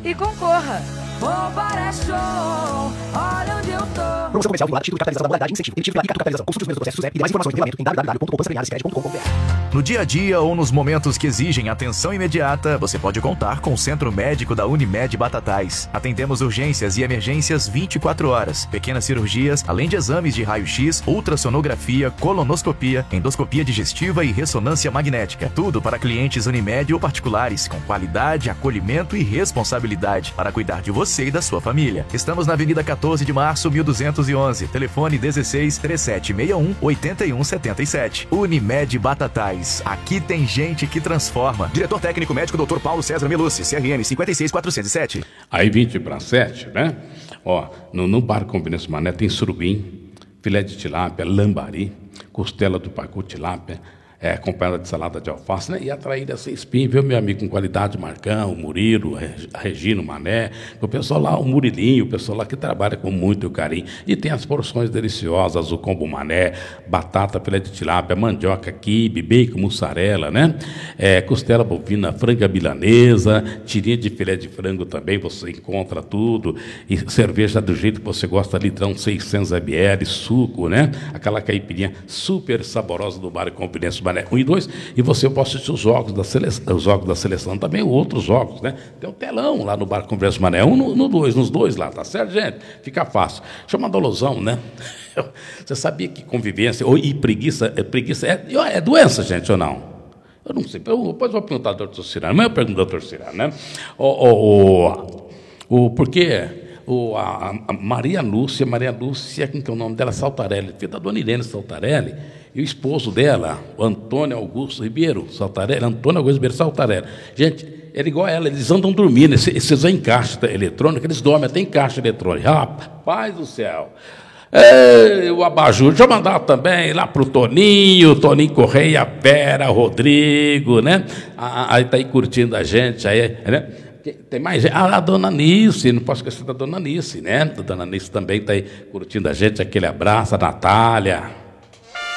e concorra. Bombaré Show, olha onde eu tô. Promoção comercial vinculada, título de capitalização da modalidade de incentivo. Emitido pela Ica Capitalização. Consulte os primeiros processos e demais informações no regulamento em www.poupançapreviarescred.com.br. No dia a dia ou nos momentos que exigem atenção imediata, você pode contar com o Centro Médico da Unimed Batatais. Atendemos urgências e emergências 24 horas, pequenas cirurgias, além de exames de raio-x, ultrassonografia, colonoscopia, endoscopia digestiva e ressonância magnética. Tudo para clientes Unimed ou particulares, com qualidade, acolhimento e responsabilidade para cuidar de você e da sua família. Estamos na Avenida 14 de Março, 1211. Telefone 16 3761 8177. Unimed Batatais. Aqui tem gente que transforma. Diretor técnico médico Dr. Paulo César Melucci, CRM 56407. Aí 20 para 7, né? Ó, no bar Conveniência Mané tem surubim, filé de tilápia, lambari, costela do pacu tilápia, acompanhada de salada de alface, né? E a traíra sem espinho, viu, meu amigo, com qualidade, Marcão, o Murilo, a Regina, o Mané, o pessoal lá, o Murilinho, o pessoal lá que trabalha com muito carinho. E tem as porções deliciosas, o combo Mané, batata, filé de tilápia, mandioca, quibe, bacon, mussarela, né? Costela bovina, franga milanesa, tirinha de filé de frango também, você encontra tudo. E cerveja do jeito que você gosta, litrão 600 ml, suco, né? Aquela caipirinha super saborosa do bar Conveniência Mané 1 e 2, e você pode assistir os jogos da seleção também, outros jogos, né? Tem um telão lá no bar Conveniência Mané 1, no 2, nos dois lá, tá certo, gente? Fica fácil. Chama da alusão, né? Você sabia que convivência e preguiça é doença, gente, ou não? Eu não sei, depois vou perguntar ao doutor Cirano, mas eu pergunto ao doutor Cirano, né? Porque a Maria Lúcia, quem que é o nome dela? Saltarelli, filha da dona Irene Saltarelli, e o esposo dela, o Antônio Augusto Ribeiro Saltarelli, gente, ele igual a ela, eles andam dormindo, esses em caixa eletrônica, eles dormem até em caixa eletrônica. Rapaz do céu! O abajur, deixa eu mandar também lá pro Toninho Correia, Vera, Rodrigo, né? Aí tá aí curtindo a gente, aí, né? Tem mais gente. A dona Nice, não posso esquecer da dona Nice, né? A dona Nice também está aí curtindo a gente, aquele abraço, a Natália.